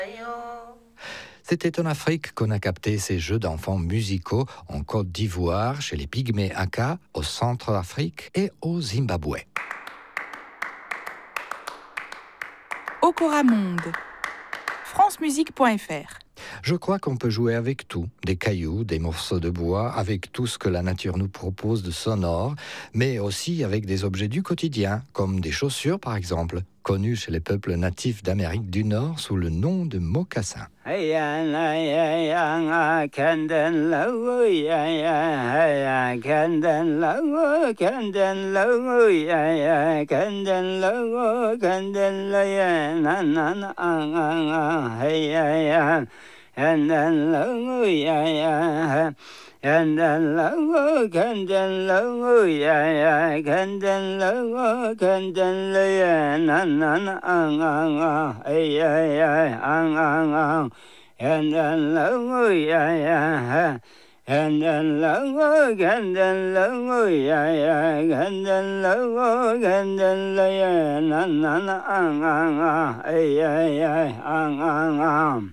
C'était en Afrique qu'on a capté ces jeux d'enfants musicaux en Côte d'Ivoire, chez les Pygmées Aka, au Centre-Afrique et au Zimbabwe. Okora Monde. francemusique.fr. Je crois qu'on peut jouer avec tout, des cailloux, des morceaux de bois, avec tout ce que la nature nous propose de sonore, mais aussi avec des objets du quotidien, comme des chaussures par exemple, connues chez les peuples natifs d'Amérique du Nord sous le nom de mocassins. And then love, yeah, and then love, and then love, yeah, and then love, and then yeah, na na na, yeah, and then love, yeah, and then love, and then love, yeah, and then love, and then yeah, na na na, yeah.